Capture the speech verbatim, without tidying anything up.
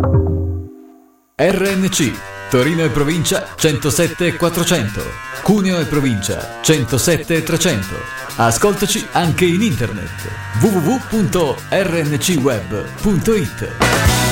R N C Torino e provincia centosette e quattrocento, Cuneo e provincia centosette e trecento. Ascoltaci anche in internet w w w punto r n c web punto i t.